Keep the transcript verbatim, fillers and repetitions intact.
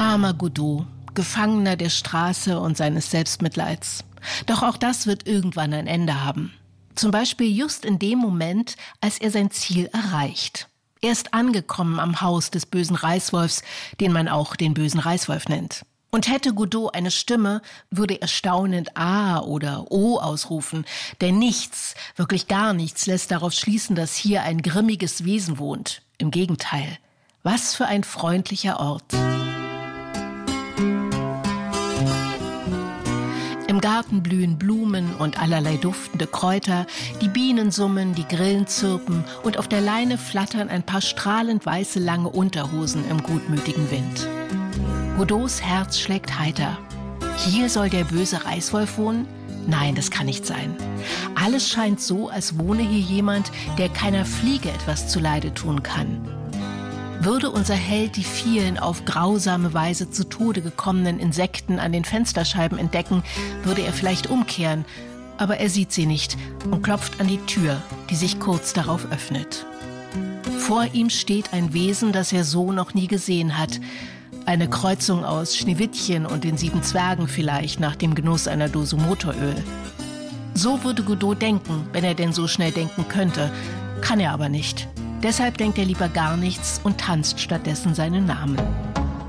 Armer Godot, Gefangener der Straße und seines Selbstmitleids. Doch auch das wird irgendwann ein Ende haben. Zum Beispiel just in dem Moment, als er sein Ziel erreicht. Er ist angekommen am Haus des bösen Reißwolfs, den man auch den bösen Reißwolf nennt. Und hätte Godot eine Stimme, würde er staunend A oder O ausrufen. Denn nichts, wirklich gar nichts, lässt darauf schließen, dass hier ein grimmiges Wesen wohnt. Im Gegenteil. Was für ein freundlicher Ort. Im Garten blühen Blumen und allerlei duftende Kräuter, die Bienen summen, die Grillen zirpen und auf der Leine flattern ein paar strahlend weiße lange Unterhosen im gutmütigen Wind. Godots Herz schlägt heiter. Hier soll der böse Reißwolf wohnen? Nein, das kann nicht sein. Alles scheint so, als wohne hier jemand, der keiner Fliege etwas zuleide tun kann. Würde unser Held die vielen auf grausame Weise zu Tode gekommenen Insekten an den Fensterscheiben entdecken, würde er vielleicht umkehren, aber er sieht sie nicht und klopft an die Tür, die sich kurz darauf öffnet. Vor ihm steht ein Wesen, das er so noch nie gesehen hat. Eine Kreuzung aus Schneewittchen und den sieben Zwergen vielleicht nach dem Genuss einer Dose Motoröl. So würde Godot denken, wenn er denn so schnell denken könnte. Kann er aber nicht. Deshalb denkt er lieber gar nichts und tanzt stattdessen seinen Namen.